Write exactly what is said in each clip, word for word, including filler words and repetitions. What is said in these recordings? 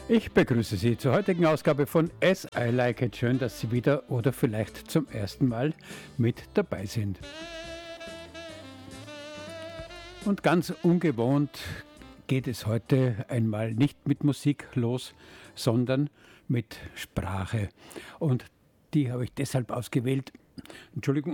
Ich begrüße Sie zur heutigen Ausgabe von As I Like It. Schön, dass Sie wieder oder vielleicht zum ersten Mal mit dabei sind. Und ganz ungewohnt geht es heute einmal nicht mit Musik los, sondern mit Sprache. Und die habe ich deshalb ausgewählt, Entschuldigung,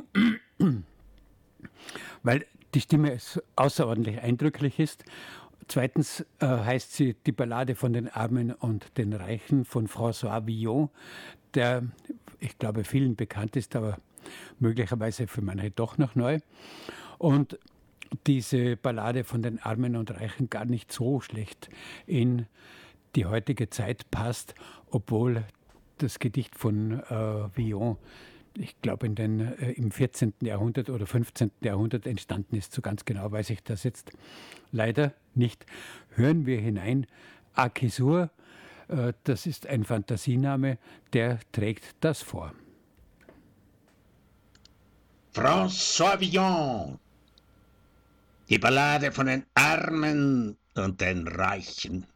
weil die Stimme außerordentlich eindrücklich ist. Zweitens äh, heißt sie Die Ballade von den Armen und den Reichen von François Villon, der, ich glaube, vielen bekannt ist, aber möglicherweise für manche doch noch neu. Und diese Ballade von den Armen und Reichen gar nicht so schlecht in die heutige Zeit passt, obwohl das Gedicht von äh, Villon, ich glaube, in den, äh, im vierzehnten. Jahrhundert oder fünfzehnten. Jahrhundert entstanden ist. So ganz genau weiß ich das jetzt leider nicht. Hören wir hinein. Akisur, äh, das ist ein Fantasiename, der trägt das vor. François Villon, die Ballade von den Armen und den Reichen.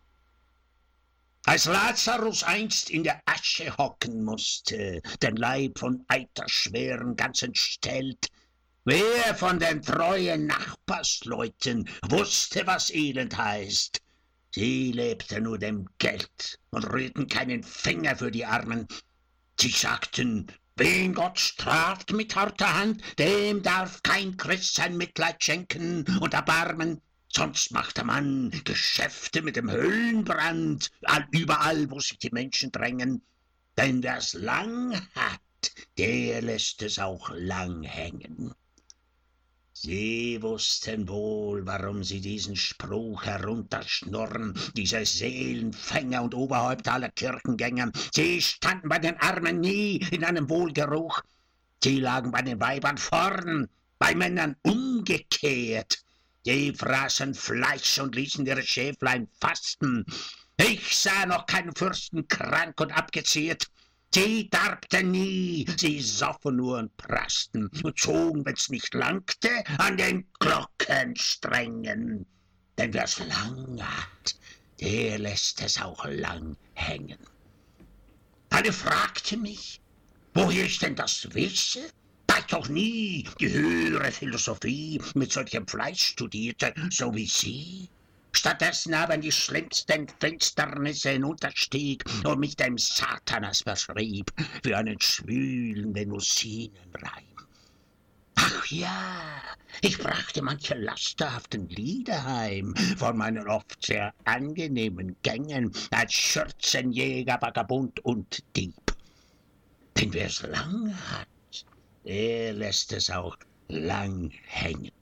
Als Lazarus einst in der Asche hocken musste, den Leib von Eiterschweren ganz entstellt, wer von den treuen Nachbarsleuten wusste, was Elend heißt? Sie lebten nur dem Geld und rührten keinen Finger für die Armen. Sie sagten, wen Gott straft mit harter Hand, dem darf kein Christ sein Mitleid schenken und erbarmen. Sonst macht der Mann Geschäfte mit dem Höllenbrand, überall, wo sich die Menschen drängen. Denn wer's lang hat, der lässt es auch lang hängen. Sie wussten wohl, warum sie diesen Spruch herunterschnurren, diese Seelenfänger und Oberhäupter aller Kirchengänger. Sie standen bei den Armen nie in einem Wohlgeruch. Sie lagen bei den Weibern vorn, bei Männern umgekehrt. Die fraßen Fleisch und ließen ihre Schäflein fasten. Ich sah noch keinen Fürsten krank und abgezehrt. Sie darbten nie, sie soffen nur und prasten und zogen, wenn's nicht langte, an den Glockensträngen. Denn wer's lang hat, der lässt es auch lang hängen. Eine fragte mich, woher ich denn das wisse? Da ich doch nie die höhere Philosophie mit solchem Fleisch studierte, so wie Sie. Stattdessen aber in die schlimmsten Finsternisse hinunterstieg und mich dem Satanas verschrieb für einen schwülen Venusinenreim. Ach ja, ich brachte manche lasterhaften Lieder heim von meinen oft sehr angenehmen Gängen als Schürzenjäger, Vagabund und Dieb. Denn wer's lang hat, er lässt es auch lang hängen.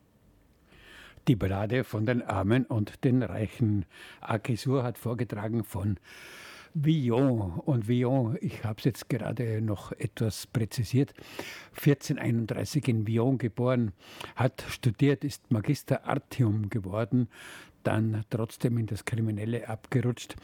Die Ballade von den Armen und den Reichen. Akisur hat vorgetragen von Villon. Und Villon, ich habe es jetzt gerade noch etwas präzisiert, vierzehnhunderteinunddreißig in Villon geboren, hat studiert, ist Magister Artium geworden, dann trotzdem in das Kriminelle abgerutscht,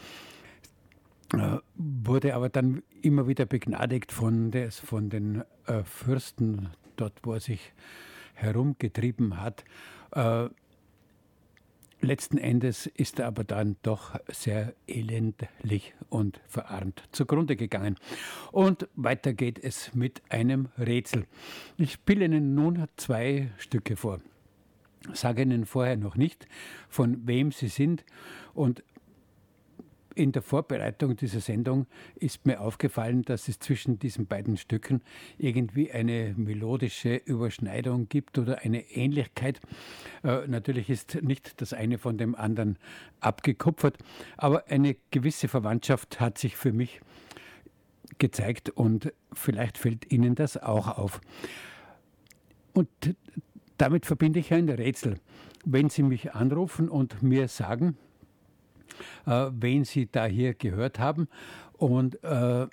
wurde aber dann immer wieder begnadigt von, des, von den äh, Fürsten, dort wo er sich herumgetrieben hat. Äh, letzten Endes ist er aber dann doch sehr elendlich und verarmt zugrunde gegangen. Und weiter geht es mit einem Rätsel. Ich spiele Ihnen nun zwei Stücke vor. Sage Ihnen vorher noch nicht, von wem sie sind, und in der Vorbereitung dieser Sendung ist mir aufgefallen, dass es zwischen diesen beiden Stücken irgendwie eine melodische Überschneidung gibt oder eine Ähnlichkeit. Äh, natürlich ist nicht das eine von dem anderen abgekupfert, aber eine gewisse Verwandtschaft hat sich für mich gezeigt und vielleicht fällt Ihnen das auch auf. Und damit verbinde ich ein Rätsel. Wenn Sie mich anrufen und mir sagen, Äh, wen Sie da hier gehört haben. Und äh,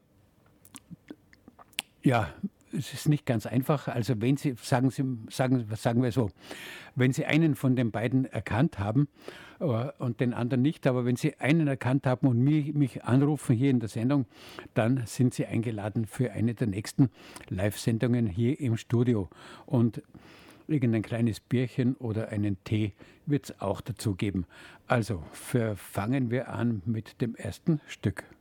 ja, es ist nicht ganz einfach. Also wenn Sie, sagen Sie, sagen, sagen wir so, wenn Sie einen von den beiden erkannt haben äh, und den anderen nicht, aber wenn Sie einen erkannt haben und mich, mich anrufen hier in der Sendung, dann sind Sie eingeladen für eine der nächsten Live-Sendungen hier im Studio. Und Irgendein kleines Bierchen oder einen Tee wird es auch dazu geben. Also fangen wir an mit dem ersten Stück.